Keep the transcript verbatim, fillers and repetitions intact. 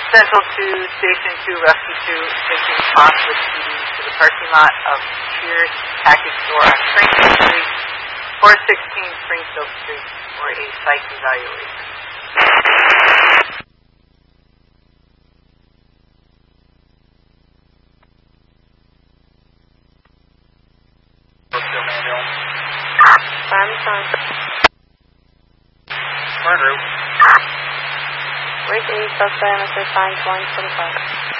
Central two, Station two, Rescue two, taking cost with P D to the parking lot of Pierce Package Store on Springfield Street, four sixteen Springfield Street, for a site evaluation. Murder. Reach East, South Mister Signs one twenty-five.